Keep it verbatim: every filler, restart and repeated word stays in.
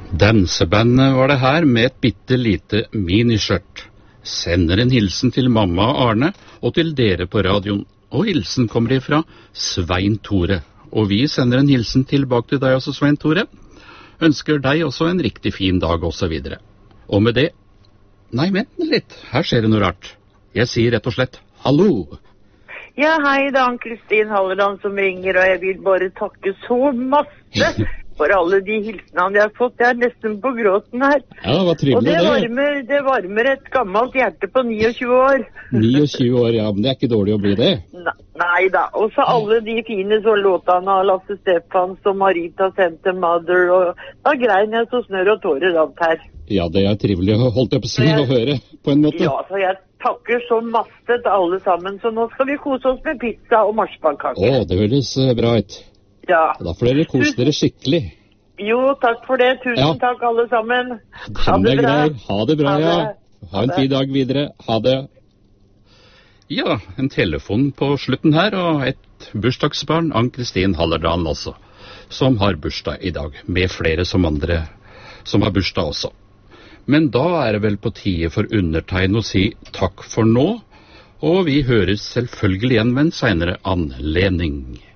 Dansebandet var det her med et bitte lite miniskjørt. Sender en hilsen til mamma og Arne og til dere på radioen. Og hilsen kommer ifra Svein Tore. Og vi sender en hilsen tilbake til deg også, Svein Tore. Ønsker deg også en riktig fin dag og så videre. Og med det... Nei, vent litt. Her skjer det noe rart. Jeg sier rett og slett hallo. Ja, hei, det er Ann-Kristin Hallerdan som ringer, og jeg vil bare takke så masse for alle de hilsenene jeg har fått. Jeg er nesten på gråten her. Ja, hva trivelig og det. det. Varmer, det varmer et gammelt hjerte på niogtjue år. niogtjue år, ja, men det er ikke dårlig å bli det. Ne- Nei da, og så alle de fine så låtene av Lasse Stefans og Marita sendte Mother, og da grein jeg så snør og tårer alt her. Ja, det er trivelig å holde på å si og høre, på en måte. Ja, så jeg takker så masse til alle sammen, så nå skal vi kose oss med pizza og marsipankake. Å, det høres eh, bra ut. Ja. Da får dere kose dere skikkelig. Jo, takk for det. Tusen Ja. takk alle sammen. Ha Den det er bra. grei. Ha det bra, Ha ja. det. Ha en Ha det. fin dag videre. Ha det. Ja, en telefon på slutten her, og et bursdagsbarn, Ann-Kristin Hallerdan også, som har bursdag i dag, med flere som andre som har bursdag også. Men da er det vel på tide for undertegn å si takk for nå, og vi høres selvfølgelig igjen ved en senere anledning.